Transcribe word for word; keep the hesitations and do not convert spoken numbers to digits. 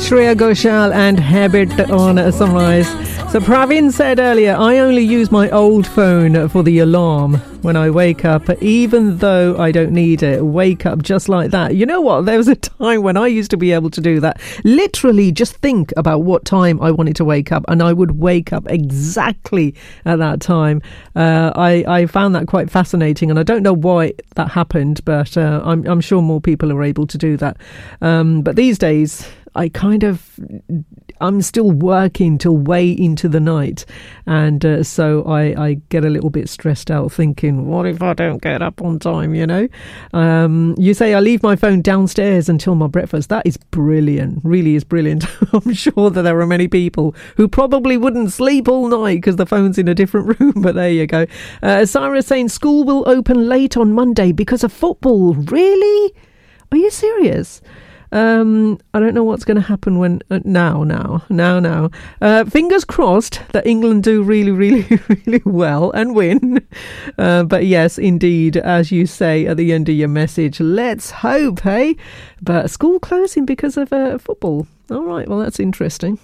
Shreya Ghoshal and Habit on Sunrise. So Pravin said earlier, I only use my old phone for the alarm when I wake up, even though I don't need it. Wake up just like that. You know what? There was a time when I used to be able to do that. Literally just think about what time I wanted to wake up, and I would wake up exactly at that time. Uh, I, I found that quite fascinating, and I don't know why that happened, but uh, I'm, I'm sure more people are able to do that. Um, but these days, I kind of, I'm still working till way into the night. And uh, so I, I get a little bit stressed out thinking, what if I don't get up on time, you know? Um, you say I leave my phone downstairs until my breakfast. That is brilliant, really is brilliant. I'm sure that there are many people who probably wouldn't sleep all night because the phone's in a different room, but there you go. Uh, Sarah's saying school will open late on Monday because of football. Really? Are you serious? Um, I don't know what's going to happen when uh, now, now, now, now. Uh, fingers crossed that England do really, really, really well and win. Uh, but yes, indeed, as you say at the end of your message, let's hope, hey? But school closing because of uh, football. All right, well, that's interesting.